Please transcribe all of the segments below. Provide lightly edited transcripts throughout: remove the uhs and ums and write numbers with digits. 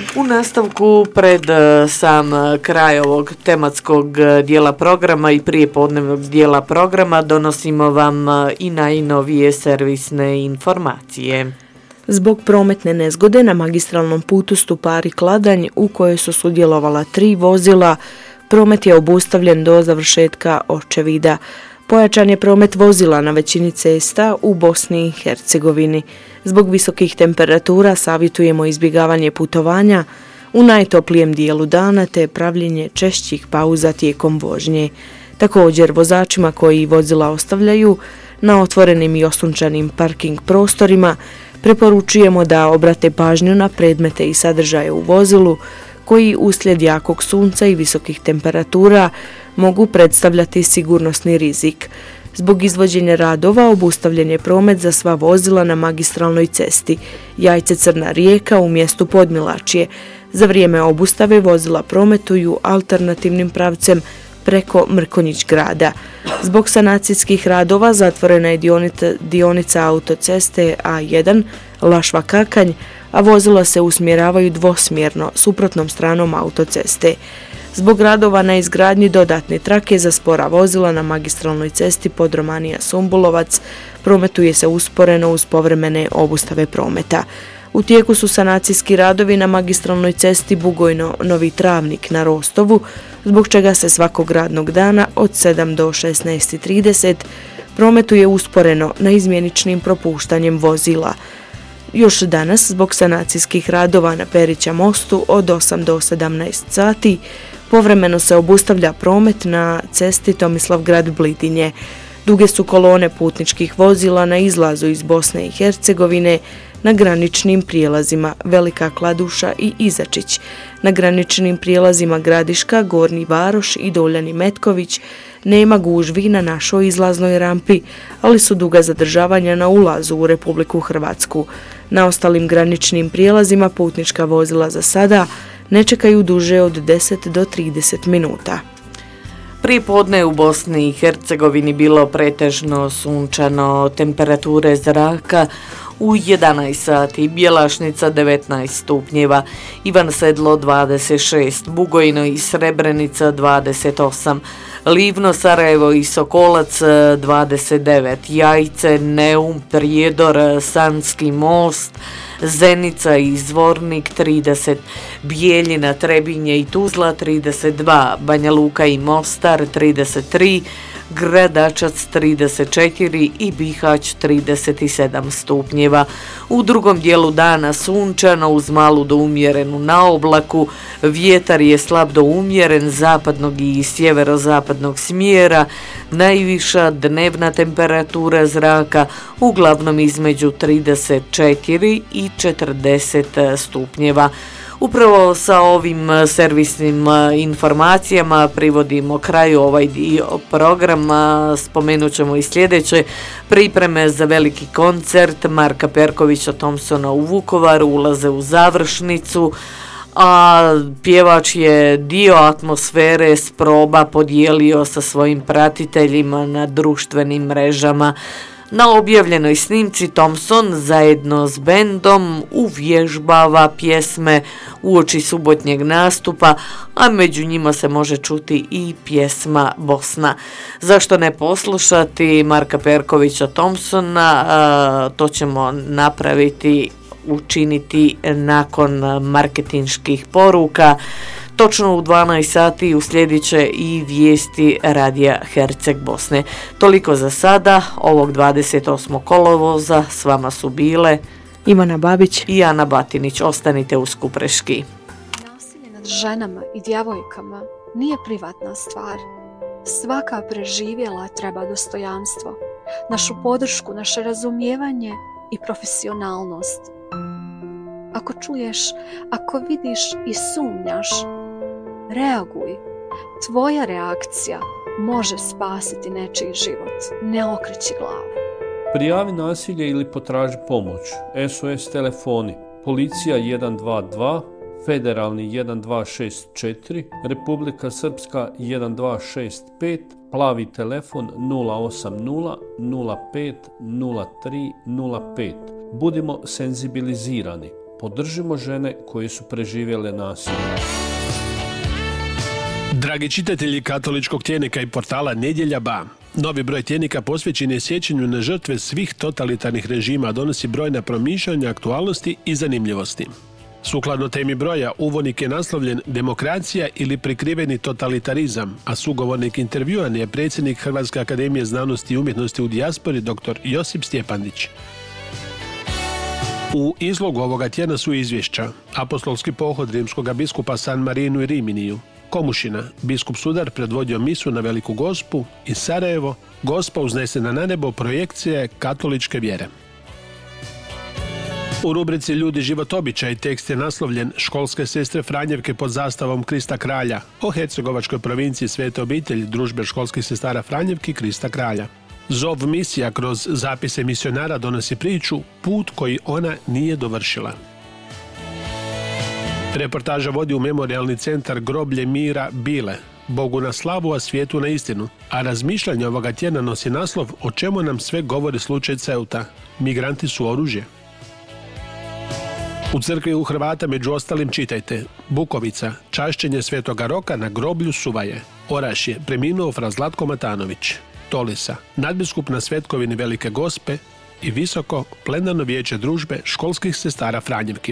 U nastavku pred sam kraj ovog tematskog dijela programa i prijepodnevnog dijela programa donosimo vam i najnovije servisne informacije. Zbog prometne nezgode na magistralnom putu Stupari-Kladanj u kojoj su sudjelovala 3 vozila, promet je obustavljen do završetka očevida. Pojačan je promet vozila na većini cesta u Bosni i Hercegovini. Zbog visokih temperatura savjetujemo izbjegavanje putovanja u najtoplijem dijelu dana te pravljenje češćih pauza tijekom vožnje. Također, vozačima koji vozila ostavljaju na otvorenim i osunčanim parking prostorima preporučujemo da obrate pažnju na predmete i sadržaje u vozilu koji uslijed jakog sunca i visokih temperatura mogu predstavljati sigurnosni rizik. Zbog izvođenja radova obustavljen je promet za sva vozila na magistralnoj cesti Jajce-Crna Rijeka u mjestu Podmilačje. Za vrijeme obustave vozila prometuju alternativnim pravcem preko Mrkonjić grada. Zbog sanacijskih radova zatvorena je dionica autoceste A1 Lašva-Kakanj, a vozila se usmjeravaju dvosmjerno suprotnom stranom autoceste. Zbog radova na izgradnji dodatne trake za spora vozila na magistralnoj cesti Podromanija-Sumbulovac prometuje se usporeno uz povremene obustave prometa. U tijeku su sanacijski radovi na magistralnoj cesti Bugojno-Novi Travnik na Rostovu, zbog čega se svakog radnog dana od 7 do 16:30 prometuje usporeno neizmjeničnim propuštanjem vozila. Još danas, zbog sanacijskih radova na Perića mostu od 8 do 17 sati, povremeno se obustavlja promet na cesti Tomislavgrad-Blidinje. Duge su kolone putničkih vozila na izlazu iz Bosne i Hercegovine na graničnim prijelazima Velika Kladuša i Izačić. Na graničnim prijelazima Gradiška, Gornji Varoš i Doljani Metković nema gužvi na našoj izlaznoj rampi, ali su duga zadržavanja na ulazu u Republiku Hrvatsku. Na ostalim graničnim prijelazima putnička vozila za sada ne čekaju duže od 10 do 30 minuta. Prije podne u Bosni i Hercegovini bilo pretežno sunčano, temperature zraka u 11 sati, Bjelašnica 19 stupnjeva, Ivan Sedlo 26, Bugojno i Srebrenica 28, Livno, Sarajevo i Sokolac 29, Jajce, Neum, Prijedor, Sanski most, Zenica i Zvornik 30, Bijeljina, Trebinje i Tuzla 32, Banja Luka i Mostar 33, Gradačac 34 i Bihać 37 stupnjeva. U drugom dijelu dana sunčano uz malu do umjerenu naoblaku, vjetar je slab do umjeren zapadnog i sjeverozapadnog smjera, najviša dnevna temperatura zraka uglavnom između 34 i 40 stupnjeva. Upravo sa ovim servisnim informacijama privodimo kraju ovaj dio programa. Spomenut ćemo i sljedeće: pripreme za veliki koncert Marka Perkovića Thompsona u Vukovaru ulaze u završnicu, a pjevač je dio atmosfere s proba podijelio sa svojim pratiteljima na društvenim mrežama. Na objavljenoj snimci Thompson zajedno s bendom uvježbava pjesme uoči subotnjeg nastupa, a među njima se može čuti i pjesma Bosna. Zašto ne poslušati Marka Perkovića Thompsona? To ćemo učiniti nakon marketinških poruka. Točno u 12 sati uslijedit će i vijesti Radija Herceg Bosne. Toliko za sada, ovog 28. kolovoza s vama su bile Ivana Babić i Ana Batinić. Ostanite uz Kupreški. Nasilje nad ženama i djevojkama nije privatna stvar. Svaka preživjela treba dostojanstvo, našu podršku, naše razumijevanje i profesionalnost. Ako čuješ, ako vidiš i sumnjaš, reaguj. Tvoja reakcija može spasiti nečiji život. Ne okreći glavu. Prijavi nasilje ili potraži pomoć. SOS telefoni. Policija 122, Federalni 1264, Republika Srpska 1265, plavi telefon 080 05 03 05. Budimo senzibilizirani. Podržimo žene koje su preživjele nasilje. Dragi čitatelji katoličkog tjednika i portala Nedjelja Ba, novi broj tjednika posvećen je sjećanju na žrtve svih totalitarnih režima, donosi brojna promišljanja, aktualnosti i zanimljivosti. Sukladno temi broja, uvodnik je naslovljen Demokracija ili prikriveni totalitarizam, a sugovornik intervjuan je predsjednik Hrvatske akademije znanosti i umjetnosti u dijaspori dr. Josip Stjepandić. U izlogu ovoga tjedna su izvješća: apostolski pohod rimskoga biskupa San Marinu i Riminiju, Komušina, biskup Sudar predvodio misu na Veliku Gospu i Sarajevo, Gospa uznesena na nebo, projekcije katoličke vjere. U rubrici Ljudi, život, običaj tekst je naslovljen Školske sestre Franjevke pod zastavom Krista Kralja o hercegovačkoj provinciji Svete obitelji Družbe školskih sestara Franjevki Krista Kralja. Zov misija kroz zapise misionara donosi priču Put koji ona nije dovršila. Reportaža vodi u memorijalni centar Groblje mira Bile, Bogu na slavu, a svijetu na istinu, a razmišljanje ovoga tjedna nosi naslov O čemu nam sve govori slučaj Ceuta. Migranti su oružje. U crkvi u Hrvata među ostalim čitajte: Bukovica, čašćenje Svetoga Roka na groblju Suvaje. Orašje, preminuo fra Zlatko Matanović. Tolisa, nadbiskup na Svetkovini Velike Gospe i Visoko plenarno vijeće Družbe školskih sestara Franjevki.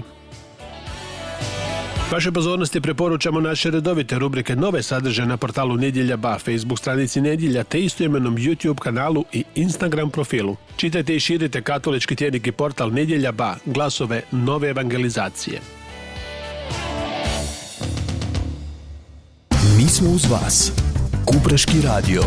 Vaše pozornosti preporučamo naše redovite rubrike Nove sadržaje na portalu Nedjelja Ba, Facebook stranici Nedjelja te istoimenom YouTube kanalu i Instagram profilu. Čitajte i širite katolički tjednik i portal Nedjelja Ba, glasove nove evangelizacije. Mi smo uz vas. Kupreški radio.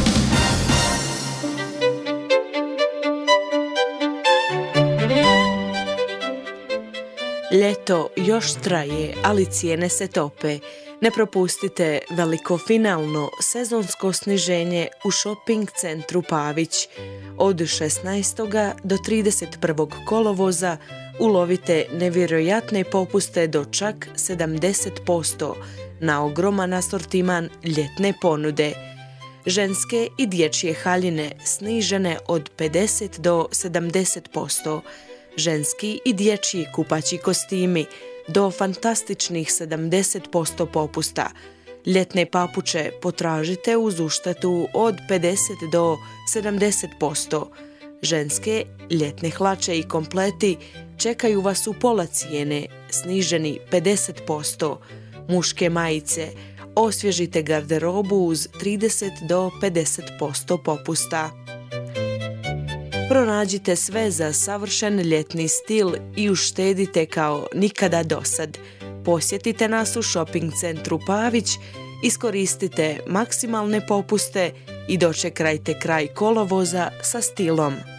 Ljeto još traje, ali cijene se tope. Ne propustite veliko finalno sezonsko sniženje u shopping centru Pavić. Od 16. do 31. kolovoza ulovite nevjerojatne popuste do čak 70% na ogroman asortiman ljetne ponude. Ženske i dječje haljine snižene od 50 do 70%. Ženski i dječji kupaći kostimi do fantastičnih 70% popusta. Ljetne papuče potražite uz uštetu od 50 do 70%. Ženske ljetne hlače i kompleti čekaju vas u pola cijene, sniženi 50%. Muške majice osvježite garderobu uz 30 do 50% popusta. Pronađite sve za savršen ljetni stil i uštedite kao nikada dosad. Posjetite nas u shopping centru Pavić, iskoristite maksimalne popuste i dočekajte kraj kolovoza sa stilom.